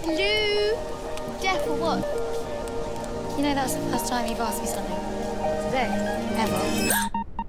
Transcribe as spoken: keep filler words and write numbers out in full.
Lou! Deaf or what? You know, that's the first time you've asked me something. Today? Ever.